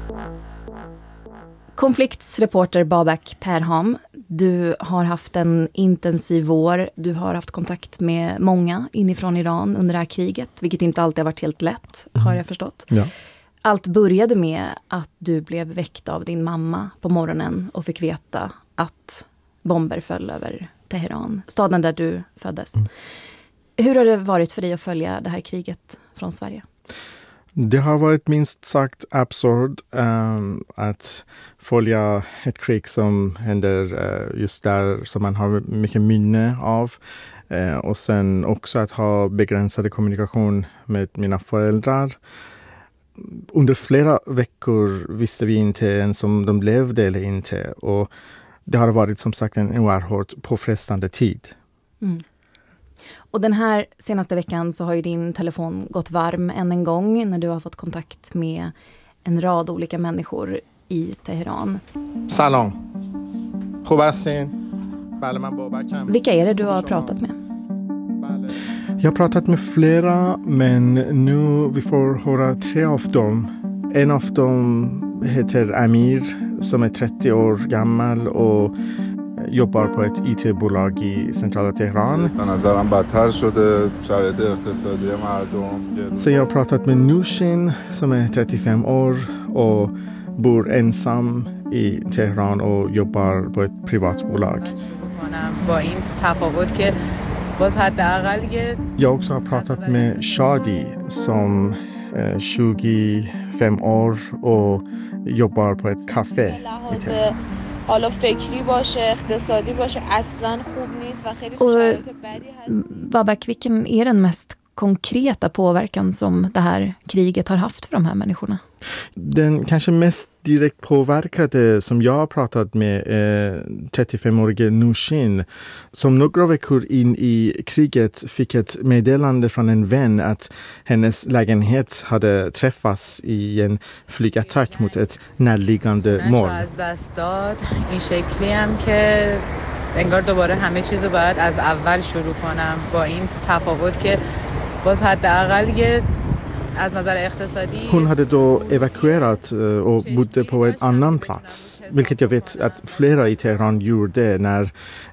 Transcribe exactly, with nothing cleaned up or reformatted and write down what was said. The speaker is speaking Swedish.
Konfliktsreporter Babak Perham, du har haft en intensiv vår. Du har haft kontakt med många inifrån Iran under det här kriget, vilket inte alltid har varit helt lätt, mm. har jag förstått. Ja. Allt började med att du blev väckt av din mamma på morgonen och fick veta att bomber föll över Teheran, staden där du föddes. Mm. Hur har det varit för dig att följa det här kriget från Sverige? Det har varit minst sagt absurd um, att följa ett krig som händer uh, just där som man har mycket minne av. Uh, och sen också att ha begränsade kommunikation med mina föräldrar. Under flera veckor visste vi inte ens om de levde eller inte. Och det har varit som sagt en oerhört påfrestande tid. Mm. Och den här senaste veckan så har ju din telefon gått varm än en gång när du har fått kontakt med en rad olika människor i Teheran. Salam. Vilka är det du har pratat med? Jag har pratat med flera, men nu vi får höra tre av dem. En av dem heter Amir som är trettio år gammal och jobbar på ett I T-bolag i centrala Teheran. Sen jag har pratat med Nushin som är trettiofem år och bor ensam i Teheran och jobbar på ett privatbolag. Jag också har pratat med Shadi som är tjugofem år och jobbar på ett café i Teheran. Och Babak, vilken är den mest konkreta påverkan som det här kriget har haft för de här människorna? Den kanske mest direkt påverkade som jag har pratat med eh, trettiofemårige Nushin som några veckor in i kriget fick ett meddelande från en vän att hennes lägenhet hade träffats i en flygattack mot ett närliggande mål. انگار دوباره همه چیزو باید از اول شروع کنم با این تفاوت که باز حداقل یه از نظر اقتصادی. Hon hade då evakuerat och bodde på en annan plats, vilket jag vet att flera i Teheran gjorde när